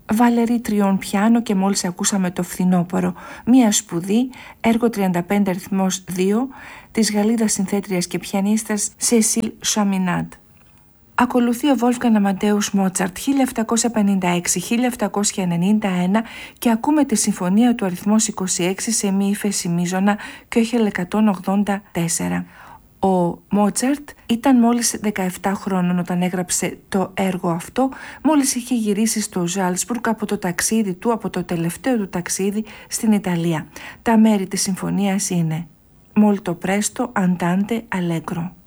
Βαλερή τριών πιάνο και μόλις ακούσαμε το φθινόπωρο, μία σπουδή, έργο 35 αριθμός 2 της Γαλλίδας συνθέτριας και πιανίστας Cécile Chaminade. Ακολουθεί ο Wolfgang Amadeus Mozart 1756-1791 και ακούμε τη συμφωνία του αριθμός 26 σε μη ύφεση μείζωνα Köchel 184. Ο Μότσαρτ ήταν μόλις 17 χρόνων όταν έγραψε το έργο αυτό, μόλις είχε γυρίσει στο Ζάλτσμπουργκ από το ταξίδι του, από το τελευταίο του ταξίδι στην Ιταλία. Τα μέρη της συμφωνίας είναι Molto presto, andante, allegro.